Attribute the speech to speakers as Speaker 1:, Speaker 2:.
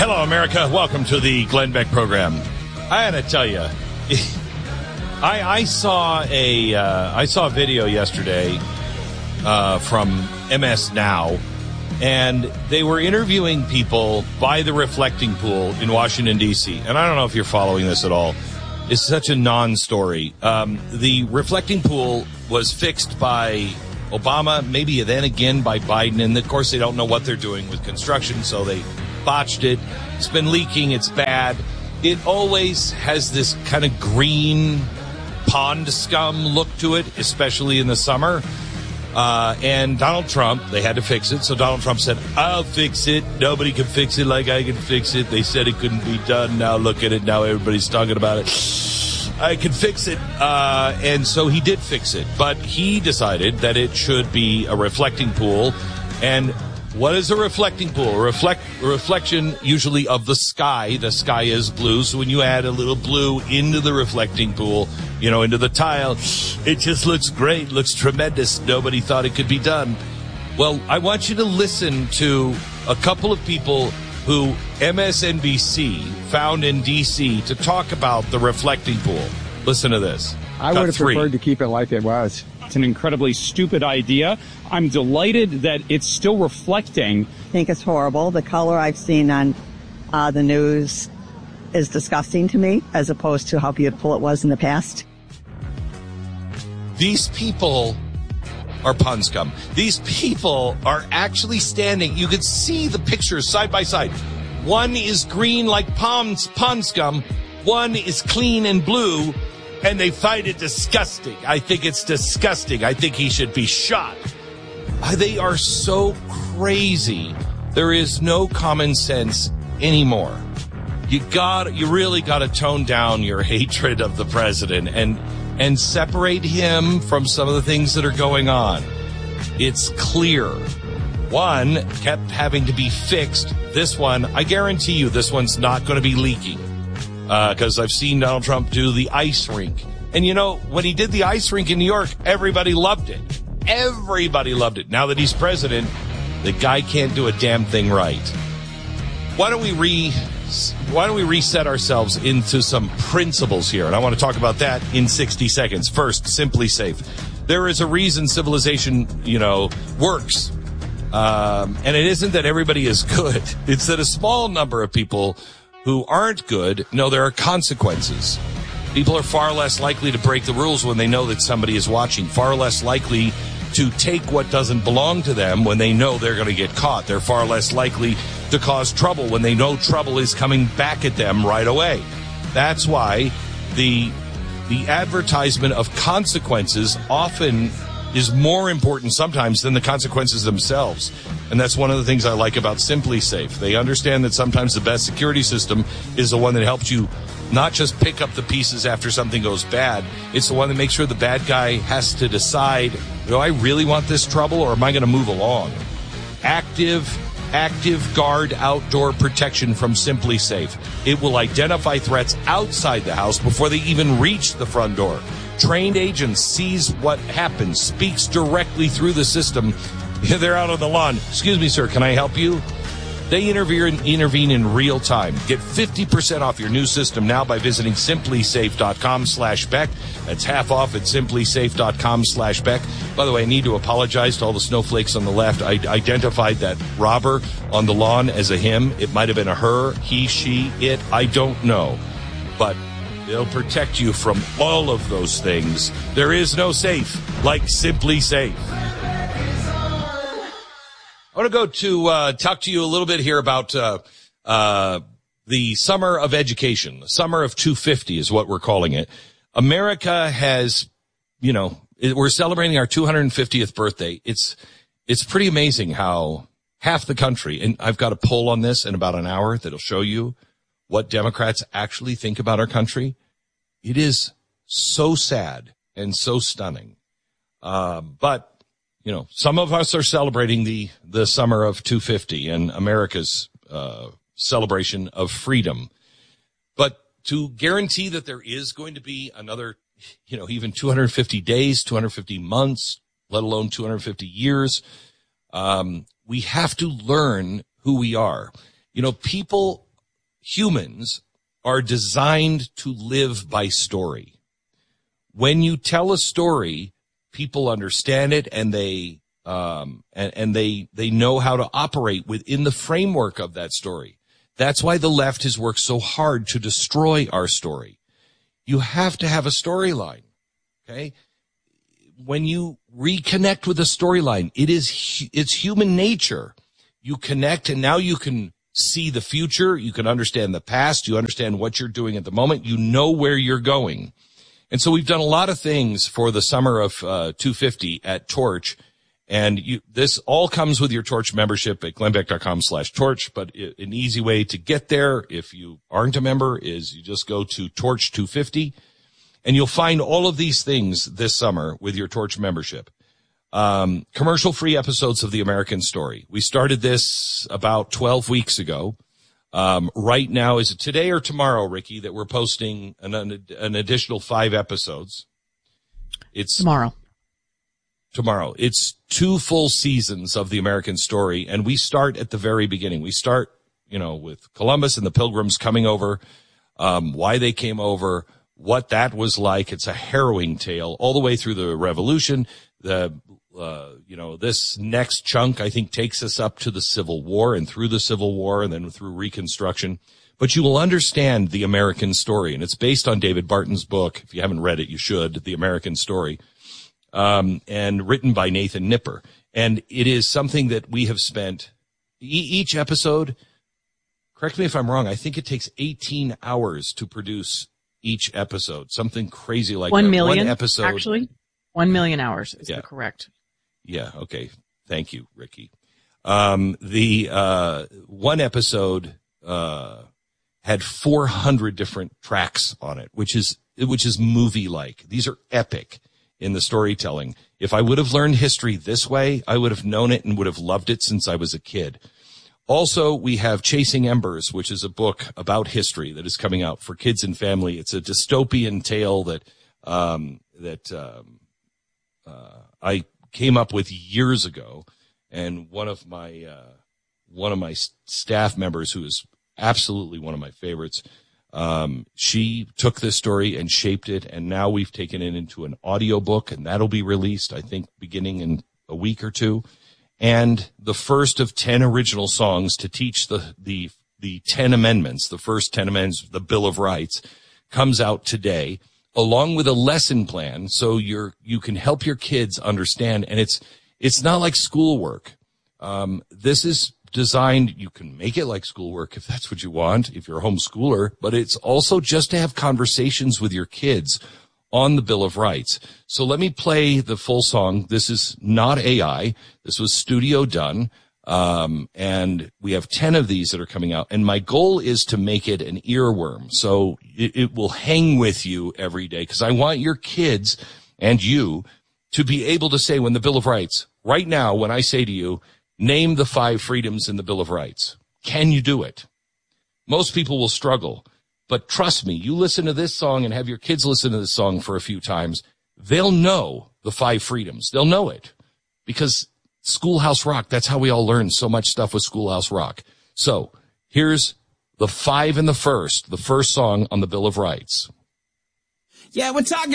Speaker 1: Hello, America. Welcome to the Glenn Beck program. I had to tell you, I saw a video yesterday from MS Now, and they were interviewing people by the reflecting pool in Washington, D.C. And I don't know if you're following this at all. It's such a non-story. The reflecting pool was fixed by Obama, maybe then again by Biden. And, of course, they don't know what they're doing with construction, so they botched it. It's been leaking. It's bad. It always has this kind of green pond scum look to it, especially in the summer. And Donald Trump, they had to fix it. So Donald Trump said, I'll fix it. Nobody can fix it like I can fix it. They said it couldn't be done. Now look at it. Now everybody's talking about it. I can fix it. And so he did fix it. But he decided that it should be a reflecting pool. And what is a reflecting pool? A reflection usually of the sky. The sky is blue. So when you add a little blue into the reflecting pool, into the tile, it just looks great, looks tremendous. Nobody thought it could be done. Well, I want you to listen to a couple of people who MSNBC found in D.C. to talk about the reflecting pool. Listen to this.
Speaker 2: I would have preferred to keep it like it was.
Speaker 3: It's an incredibly stupid idea. I'm delighted that it's still reflecting.
Speaker 4: I think it's horrible. The color I've seen on the news is disgusting to me, as opposed to how beautiful it was in the past.
Speaker 1: These people are pond scum. These people are actually standing. You could see the pictures side by side. One is green like pond scum. One is clean and blue. And they find it disgusting. I think it's disgusting. I think he should be shot. They are so crazy. There is no common sense anymore. You really got to tone down your hatred of the president and separate him from some of the things that are going on. It's clear. One kept having to be fixed. This one, I guarantee you, this one's not going to be leaking. Because I've seen Donald Trump do the ice rink. And when he did the ice rink in New York, everybody loved it. Everybody loved it. Now that he's president, the guy can't do a damn thing right. Why don't we reset ourselves into some principles here? And I want to talk about that in 60 seconds. First, Simply Safe. There is a reason civilization, works. And it isn't that everybody is good. It's that a small number of people who aren't good know there are consequences. People are far less likely to break the rules when they know that somebody is watching, far less likely to take what doesn't belong to them when they know they're going to get caught. They're far less likely to cause trouble when they know trouble is coming back at them right away. That's why the advertisement of consequences often is more important sometimes than the consequences themselves. And that's one of the things I like about Simply Safe. They understand that sometimes the best security system is the one that helps you not just pick up the pieces after something goes bad. It's the one that makes sure the bad guy has to decide, do I really want this trouble or am I going to move along? Active guard outdoor protection from Simply Safe. It will identify threats outside the house before they even reach the front door. Trained agent sees what happens, speaks directly through the system. They're out on the lawn. Excuse me, sir, can I help you? They intervene in real time. Get 50% off your new system now by visiting simplysafe.com/Beck. That's half off at simplysafe.com/Beck. By the way, I need to apologize to all the snowflakes on the left. I identified that robber on the lawn as a him. It might have been a her, he, she, it. I don't know. But they'll protect you from all of those things. There is no safe like Simply Safe. I want to go to talk to you a little bit here about the summer of education. The summer of 250 is what we're calling it. America has, we're celebrating our 250th birthday. It's pretty amazing how half the country, and I've got a poll on this in about an hour that'll show you what Democrats actually think about our country. It is so sad and so stunning. But some of us are celebrating the summer of 250 and America's celebration of freedom. But to guarantee that there is going to be another, even 250 days, 250 months, let alone 250 years, we have to learn who we are. People humans are designed to live by story. When you tell a story, people understand it, and they know how to operate within the framework of that story. That's why the left has worked so hard to destroy our story. You have to have a storyline, okay? When you reconnect with a storyline, it's human nature. You connect, and now you can see the future. You can understand the past. You understand what you're doing at the moment. You know where you're going. And so we've done a lot of things for the summer of 250 at Torch. And this all comes with your Torch membership at glennbeck.com/torch. But an easy way to get there, if you aren't a member, is you just go to Torch 250. And you'll find all of these things this summer with your Torch membership. Commercial-free episodes of The American Story. We started this about 12 weeks ago. Right now, is it today or tomorrow, Ricky, that we're posting an additional 5 episodes? It's
Speaker 5: tomorrow.
Speaker 1: Tomorrow. It's 2 full seasons of The American Story, and we start at the very beginning. We start, with Columbus and the Pilgrims coming over, why they came over, what that was like. It's a harrowing tale all the way through the Revolution. This next chunk, I think, takes us up to the Civil War and through the Civil War and then through Reconstruction. But you will understand The American Story, and it's based on David Barton's book. If you haven't read it, you should, The American Story, and written by Nathan Nipper. And it is something that we have spent each episode. Correct me if I'm wrong. I think it takes 18 hours to produce each episode, something crazy like
Speaker 5: 1
Speaker 1: that.
Speaker 5: million,
Speaker 1: one episode.
Speaker 5: Actually, 1 million hours is the correct.
Speaker 1: Yeah. Okay. Thank you, Ricky. The one episode had 400 different tracks on it, which is movie-like. These are epic in the storytelling. If I would have learned history this way, I would have known it and would have loved it since I was a kid. Also, we have Chasing Embers, which is a book about history that is coming out for kids and family. It's a dystopian tale that I came up with years ago, and one of my staff members, who is absolutely one of my favorites, she took this story and shaped it, and now we've taken it into an audiobook, and that'll be released, I think, beginning in a week or two. And the first of 10 original songs to teach the 10 amendments, the first 10 amendments, the Bill of Rights, comes out today, along with a lesson plan, so you can help your kids understand. And it's not like schoolwork. This is designed, you can make it like schoolwork if that's what you want, if you're a homeschooler, but it's also just to have conversations with your kids on the Bill of Rights. So let me play the full song. This is not AI. This was studio done. And we have 10 of these that are coming out. And my goal is to make it an earworm. So it will hang with you every day, because I want your kids and you to be able to say, when the Bill of Rights, right now, when I say to you, name the 5 freedoms in the Bill of Rights, can you do it? Most people will struggle. But trust me, you listen to this song and have your kids listen to this song for a few times, they'll know the 5 freedoms. They'll know it, because Schoolhouse Rock, that's how we all learn so much stuff with Schoolhouse Rock. So here's the 5 and the first song on the Bill of Rights.
Speaker 6: Yeah, we're talking